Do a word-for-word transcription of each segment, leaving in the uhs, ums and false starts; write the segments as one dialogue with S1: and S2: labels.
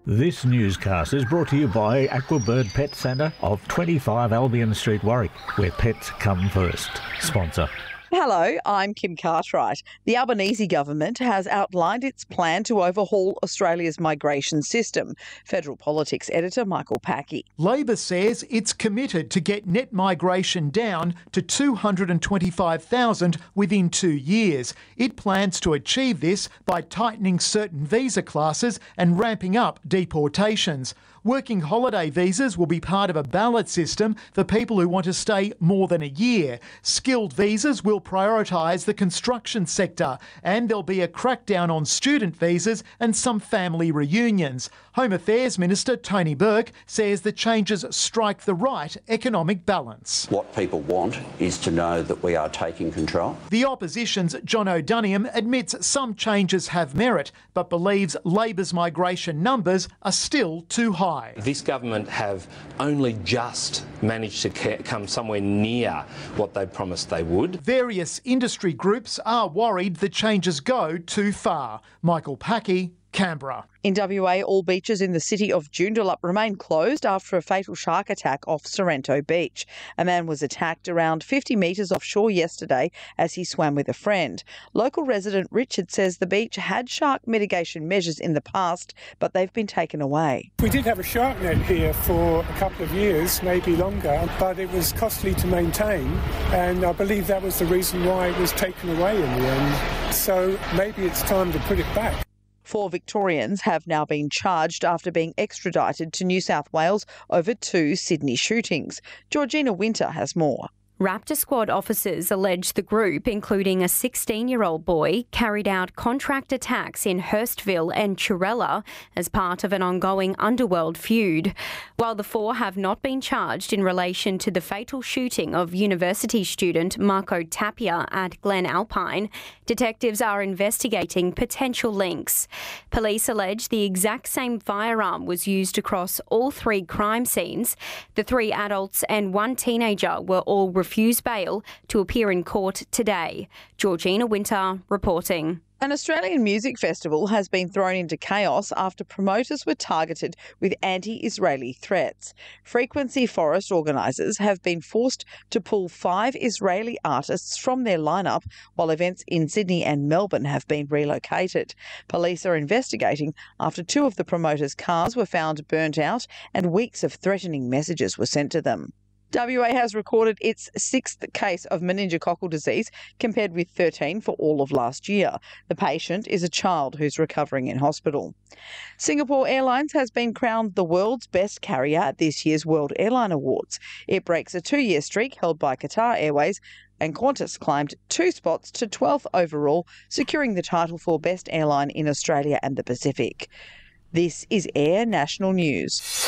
S1: This newscast is brought to you by Aquabird Pet Centre of twenty-five Albion Street, Warwick, where pets come first. Sponsor.
S2: Hello, I'm Kim Cartwright. The Albanese government has outlined its plan to overhaul Australia's migration system. Federal Politics editor Michael Packey.
S3: Labor says it's committed to get net migration down to two hundred twenty-five thousand within two years. It plans to achieve this by tightening certain visa classes and ramping up deportations. Working holiday visas will be part of a ballot system for people who want to stay more than a year. Skilled visas will prioritise the construction sector, and there'll be a crackdown on student visas and some family reunions. Home Affairs Minister Tony Burke says the changes strike the right economic balance.
S4: What people want is to know that we are taking control.
S3: The opposition's John O'Doniam admits some changes have merit, but believes Labor's migration numbers are still too high.
S5: This government have only just managed to come somewhere near what they promised they would.
S3: Various industry groups are worried the changes go too far. Michael Packey, Canberra.
S2: In W A, all beaches in the city of Joondalup remain closed after a fatal shark attack off Sorrento Beach. A man was attacked around fifty metres offshore yesterday as he swam with a friend. Local resident Richard says the beach had shark mitigation measures in the past, but they've been taken away.
S6: We did have a shark net here for a couple of years, maybe longer, but it was costly to maintain, and I believe that was the reason why it was taken away in the end. So maybe it's time to put it back.
S2: Four Victorians have now been charged after being extradited to New South Wales over two Sydney shootings. Georgina Winter has more.
S7: Raptor Squad officers allege the group, including a sixteen-year-old boy, carried out contract attacks in Hurstville and Churella as part of an ongoing underworld feud. While the four have not been charged in relation to the fatal shooting of university student Marco Tapia at Glen Alpine, detectives are investigating potential links. Police allege the exact same firearm was used across all three crime scenes. The three adults and one teenager were all refused refused bail to appear in court today. Georgina Winter reporting.
S2: An Australian music festival has been thrown into chaos after promoters were targeted with anti-Israeli threats. Frequency Forest organisers have been forced to pull five Israeli artists from their lineup, while events in Sydney and Melbourne have been relocated. Police are investigating after two of the promoters' cars were found burnt out and weeks of threatening messages were sent to them. W A has recorded its sixth case of meningococcal disease, compared with thirteen for all of last year. The patient is a child who's recovering in hospital. Singapore Airlines has been crowned the world's best carrier at this year's World Airline Awards. It breaks a two-year streak held by Qatar Airways, and Qantas climbed two spots to twelfth overall, securing the title for Best Airline in Australia and the Pacific. This is Air National News.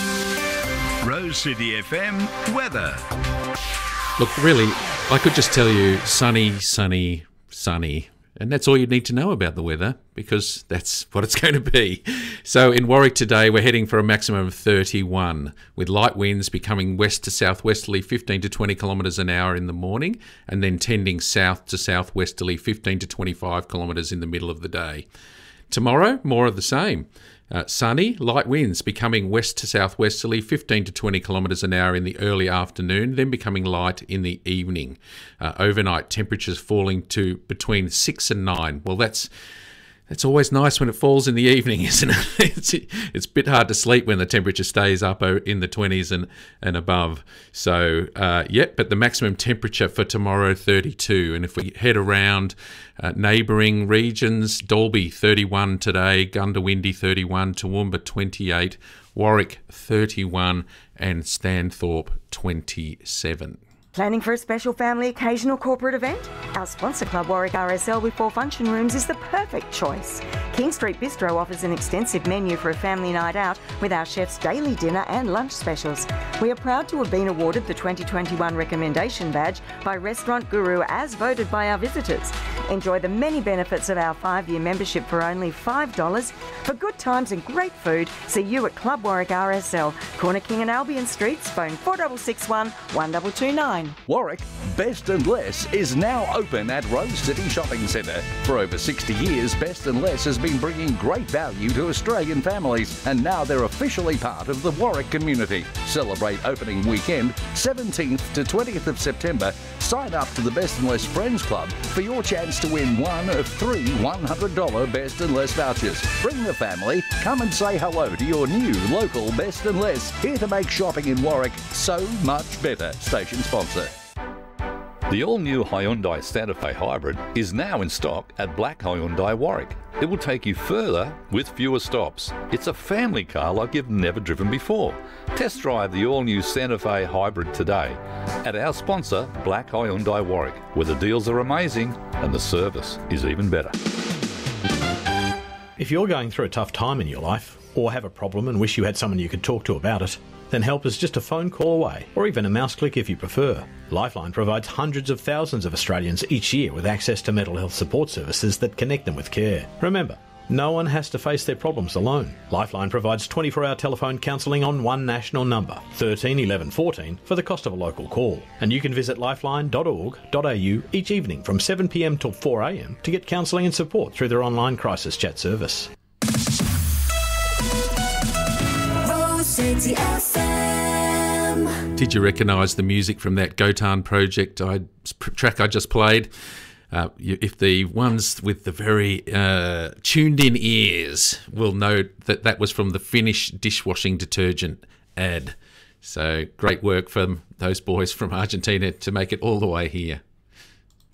S8: Rose City F M weather.
S9: Look, really, I could just tell you sunny, sunny, sunny. And that's all you need to know about the weather, because that's what it's going to be. So in Warwick today, we're heading for a maximum of thirty-one, with light winds becoming west to southwesterly fifteen to twenty kilometres an hour in the morning, and then tending south to southwesterly fifteen to twenty-five kilometres in the middle of the day. Tomorrow, more of the same. Uh, sunny, light winds becoming west to southwesterly fifteen to twenty kilometres an hour in the early afternoon, then becoming light in the evening. Uh, overnight temperatures falling to between six and nine. Well, that's It's always nice when it falls in the evening, isn't it? It's, it's a bit hard to sleep when the temperature stays up in the twenties and, and above. So, uh, yeah, but the maximum temperature for tomorrow, thirty-two. And if we head around uh, neighbouring regions, Dalby, thirty-one today, Gundawindi, thirty-one, Toowoomba, twenty-eight, Warwick, thirty-one, and Stanthorpe, twenty-seven.
S10: Planning for a special family occasion or corporate event? Our sponsor club, Warwick R S L with four function rooms, is the perfect choice. King Street Bistro offers an extensive menu for a family night out with our chef's daily dinner and lunch specials. We are proud to have been awarded the twenty twenty-one Recommendation Badge by Restaurant Guru as voted by our visitors. Enjoy the many benefits of our five-year membership for only five dollars. For good times and great food, see you at Club Warwick R S L, Corner King and Albion Streets, phone four six six one, one two two nine. online.
S11: Warwick, Best and Less is now open at Rose City Shopping Centre. For over sixty years, Best and Less has been bringing great value to Australian families, and now they're officially part of the Warwick community. Celebrate opening weekend, seventeenth to twentieth of September. Sign up to the Best and Less Friends Club for your chance to win one of three one hundred dollars Best and Less vouchers. Bring the family, come and say hello to your new local Best and Less, here to make shopping in Warwick so much better. Station sponsor.
S12: The all-new Hyundai Santa Fe Hybrid is now in stock at Black Hyundai Warwick. It will take you further with fewer stops. It's a family car like you've never driven before. Test drive the all-new Santa Fe Hybrid today at our sponsor, Black Hyundai Warwick, where the deals are amazing and the service is even better.
S13: If you're going through a tough time in your life, or have a problem and wish you had someone you could talk to about it, then help is just a phone call away, or even a mouse click if you prefer. Lifeline provides hundreds of thousands of Australians each year with access to mental health support services that connect them with care. Remember, no one has to face their problems alone. Lifeline provides twenty-four hour telephone counselling on one national number, thirteen eleven fourteen, for the cost of a local call. And you can visit lifeline dot org dot a u each evening from seven p m till four a m to get counselling and support through their online crisis chat service.
S14: City F M.
S9: Did you recognise the music from that Gotan project I, track I just played? Uh, you, if the ones with the very uh, tuned-in ears will know that that was from the Finnish dishwashing detergent ad. So great work from those boys from Argentina to make it all the way here.